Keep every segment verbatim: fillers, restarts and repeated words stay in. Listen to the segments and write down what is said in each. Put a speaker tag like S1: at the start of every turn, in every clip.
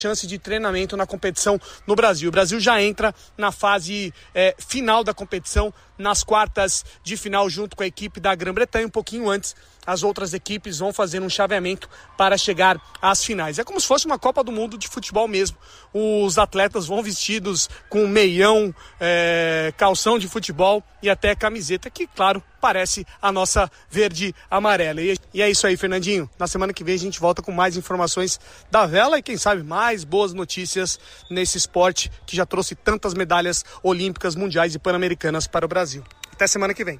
S1: chance de treinamento na competição no Brasil. O Brasil já entra na fase é, final da competição, nas quartas de final, junto com a equipe da Grã-Bretanha. Um pouquinho antes, as outras equipes vão fazer um chaveamento para chegar às finais. É como se fosse uma Copa do Mundo de futebol mesmo. Os atletas vão vestidos com meião, é, calção de futebol e até camiseta, que, claro, parece a nossa verde-amarela. E é isso aí, Fernandinho. Na semana que vem a gente volta com mais informações da vela e, quem sabe, mais boas notícias nesse esporte que já trouxe tantas medalhas olímpicas, mundiais e pan-americanas para o Brasil. Até semana que vem.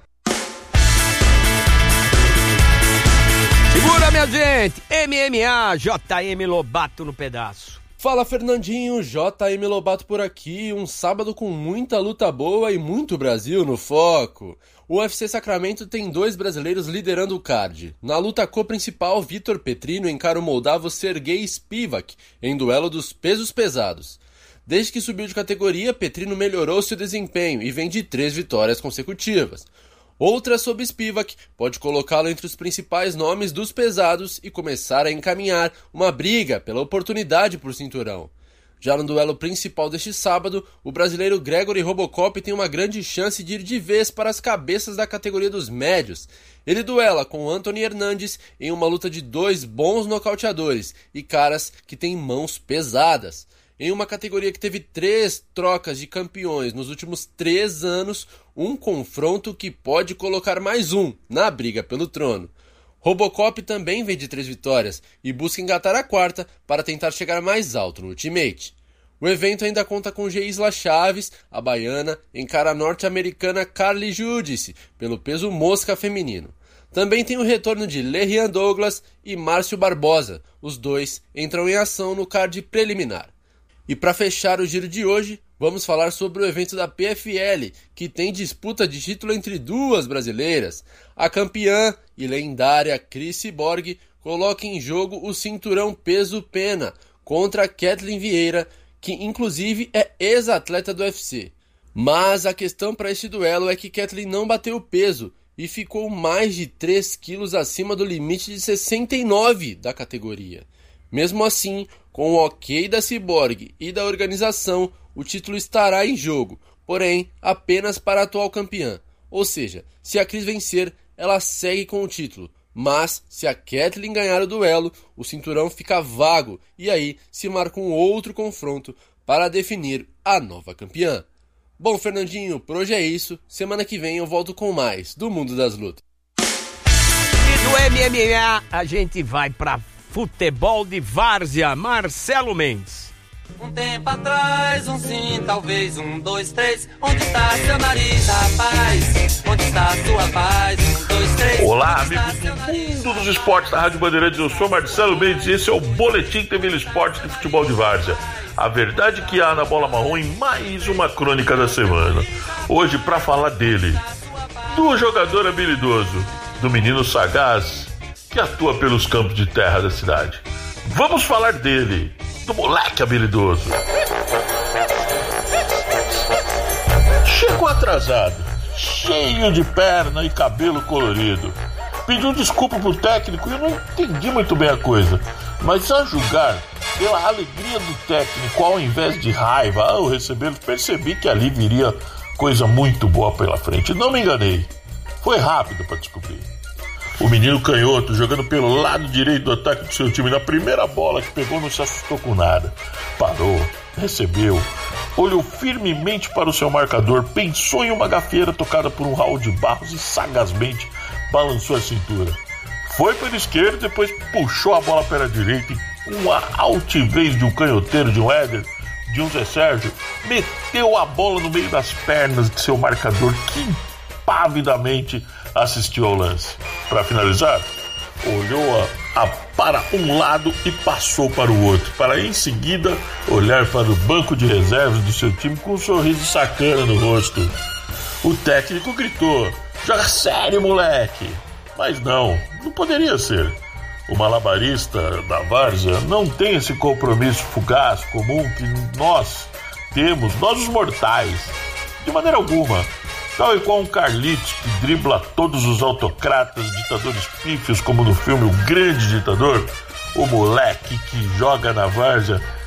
S2: Segura, minha gente! M M A, J M Lobato no pedaço.
S3: Fala, Fernandinho, J M Lobato por aqui, um sábado com muita luta boa e muito Brasil no foco. O U F C Sacramento tem dois brasileiros liderando o card. Na luta co-principal, Vitor Petrino encara o moldavo Sergei Spivak em duelo dos pesos pesados. Desde que subiu de categoria, Petrino melhorou seu desempenho e vem de três vitórias consecutivas. Outra sobre Spivak pode colocá-lo entre os principais nomes dos pesados e começar a encaminhar uma briga pela oportunidade por cinturão. Já no duelo principal deste sábado, o brasileiro Gregory Robocop tem uma grande chance de ir de vez para as cabeças da categoria dos médios. Ele duela com Anthony Hernandes em uma luta de dois bons nocauteadores e caras que têm mãos pesadas. Em uma categoria que teve três trocas de campeões nos últimos três anos, um confronto que pode colocar mais um na briga pelo trono. Robocop também vem de três vitórias e busca engatar a quarta para tentar chegar mais alto no Ultimate. O evento ainda conta com Geisla Chaves, a baiana, encara a norte-americana Carly Judice pelo peso mosca feminino. Também tem o retorno de Lerian Douglas e Márcio Barbosa, os dois entram em ação no card preliminar. E para fechar o giro de hoje, vamos falar sobre o evento da P F L, que tem disputa de título entre duas brasileiras. A campeã e lendária Cris Cyborg coloca em jogo o cinturão peso-pena contra a Kathleen Vieira, que inclusive é ex-atleta do U F C. Mas a questão para este duelo é que Kathleen não bateu o peso e ficou mais de três quilos acima do limite de sessenta e nove da categoria. Mesmo assim, com o ok da Cyborg e da organização, o título estará em jogo, porém apenas para a atual campeã. Ou seja, se a Cris vencer, ela segue com o título, mas se a Kathleen ganhar o duelo, o cinturão fica vago e aí se marca um outro confronto para definir a nova campeã. Bom, Fernandinho, por hoje é isso. Semana que vem eu volto com mais do Mundo das Lutas.
S2: E do M M A a gente vai para futebol de várzea. Marcelo Mendes.
S4: Um tempo atrás, um sim, talvez, um, dois, três. Onde está seu nariz, rapaz? Onde está sua paz? Um, dois, três.
S5: Olá, amigos do Mundo dos Esportes da Rádio Bandeirantes. Eu sou Marcelo Mendes e esse é o Boletim T V Esportes de Futebol de Várzea. A verdade que há na bola marrom em mais uma crônica da semana. Hoje, para falar dele, do jogador habilidoso, do menino sagaz que atua pelos campos de terra da cidade. Vamos falar dele, do moleque habilidoso. Chegou atrasado, cheio de perna e cabelo colorido. Pediu desculpa pro técnico e eu não entendi muito bem a coisa. Mas a julgar pela alegria do técnico, ao invés de raiva ao recebê-lo, percebi que ali viria coisa muito boa pela frente. Não me enganei. Foi rápido para descobrir. O menino canhoto, jogando pelo lado direito do ataque do seu time, na primeira bola que pegou não se assustou com nada. Parou, recebeu, olhou firmemente para o seu marcador, pensou em uma gafieira tocada por um Raul de Barros e sagazmente balançou a cintura. Foi pela esquerda e depois puxou a bola pela direita e com a altivez de um canhoteiro, de um Éder, de um Zé Sérgio, meteu a bola no meio das pernas de seu marcador, que impavidamente assistiu ao lance. Para finalizar, olhou a, a para um lado e passou para o outro, para em seguida olhar para o banco de reservas do seu time com um sorriso sacana no rosto. O técnico gritou: "Joga sério, moleque!" Mas não, não poderia ser. O malabarista da várzea não tem esse compromisso fugaz, comum que nós temos, nós os mortais. De maneira alguma. Tal e qual um Carlitos que dribla todos os autocratas, ditadores pífios, como no filme O Grande Ditador, o moleque que joga na várzea